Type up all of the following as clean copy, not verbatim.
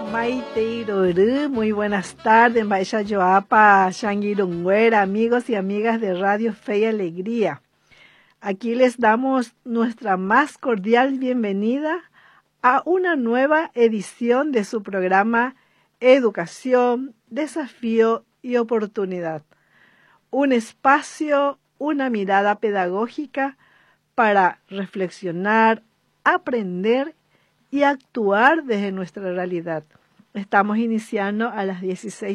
Maite muy buenas tardes, Baisha Yoapa, Shangirungüera, amigos y amigas de Radio Fe y Alegría. Aquí les damos nuestra más cordial bienvenida a una nueva edición de su programa Educación, Desafío y Oportunidad. Un espacio, una mirada pedagógica para reflexionar, aprender y actuar desde nuestra realidad. Estamos iniciando a las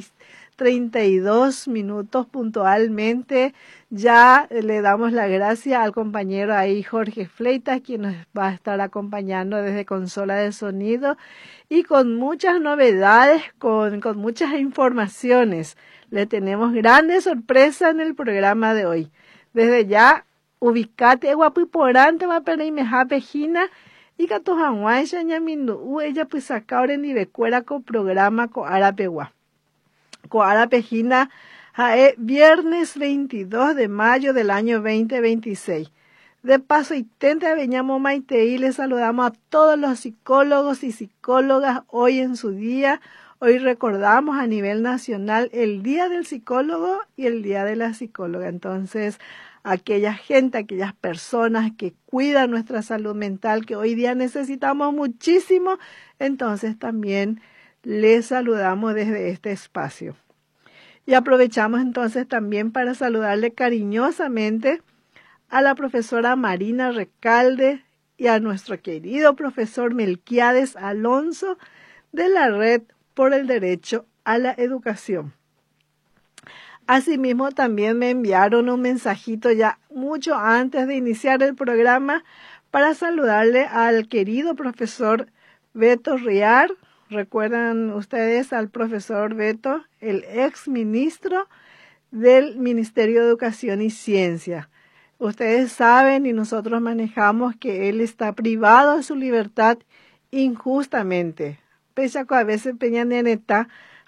16:32 puntualmente. Ya le damos la gracia al compañero ahí Jorge Fleitas, quien nos va a estar acompañando desde consola de sonido y con muchas novedades, con muchas informaciones. Le tenemos grandes sorpresas en el programa de hoy. Desde ya, ubicate guapiporante va a meja pejina y Catojanguaisha ñamindu ella pues saca ahora ni becuera con programa con Arapegua. Con Arapejina viernes 22 de mayo del año 2026. De paso, intenta veñamos Maite y le saludamos a todos los psicólogos y psicólogas hoy en su día. Hoy recordamos a nivel nacional el Día del Psicólogo y el Día de la Psicóloga. Entonces, aquellas personas que cuidan nuestra salud mental, que hoy día necesitamos muchísimo, entonces también les saludamos desde este espacio. Y aprovechamos entonces también para saludarle cariñosamente a la profesora Marina Recalde y a nuestro querido profesor Melquiades Alonso de la Red por el Derecho a la Educación. Asimismo, también me enviaron un mensajito ya mucho antes de iniciar el programa para saludarle al querido profesor Beto Riar. ¿Recuerdan ustedes al profesor Beto, el ex ministro del Ministerio de Educación y Ciencia? Ustedes saben y nosotros manejamos que él está privado de su libertad injustamente. Pese a que a veces peña neneta,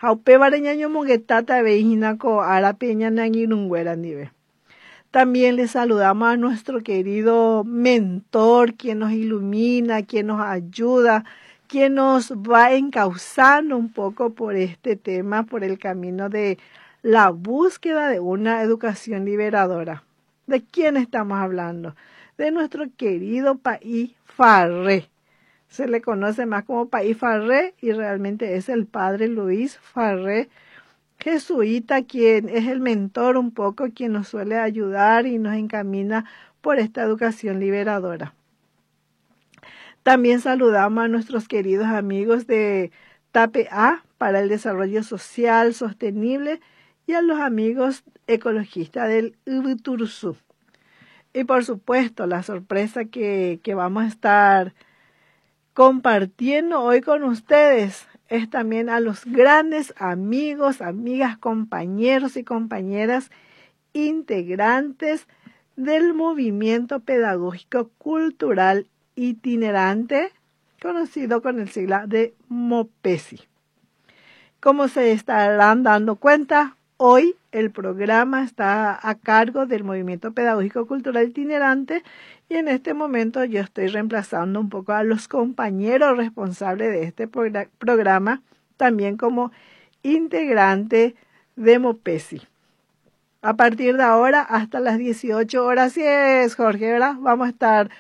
también le saludamos a nuestro querido mentor, quien nos ilumina, quien nos ayuda, quien nos va encauzando un poco por este tema, por el camino de la búsqueda de una educación liberadora. ¿De quién estamos hablando? De nuestro querido País Farré. Se le conoce más como País Farré y realmente es el padre Luis Farré, jesuita, quien es el mentor un poco, quien nos suele ayudar y nos encamina por esta educación liberadora. También saludamos a nuestros queridos amigos de TAPEA para el Desarrollo Social Sostenible y a los amigos ecologistas del Ubiturzú. Y por supuesto, la sorpresa que vamos a estar compartiendo hoy con ustedes es también a los grandes amigos, amigas, compañeros y compañeras integrantes del movimiento pedagógico cultural itinerante, conocido con el sigla de MOPESI. Como se estarán dando cuenta, hoy el programa está a cargo del movimiento pedagógico cultural itinerante y en este momento yo estoy reemplazando un poco a los compañeros responsables de este programa, también como integrante de MOPESI. A partir de ahora hasta las 18 horas, sí es Jorge, ¿verdad? Vamos a estar